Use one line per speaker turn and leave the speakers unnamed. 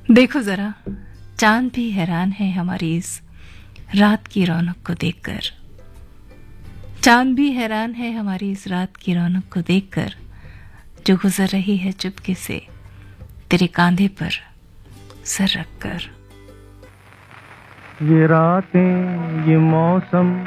देखो जरा, चांद भी हैरान है हमारी इस रात की रौनक को देखकर। चांद भी हैरान है हमारी इस रात की रौनक को देखकर, जो गुजर रही है चुपके से तेरे कांधे पर सर रखकर।
ये रातें, ये मौसम,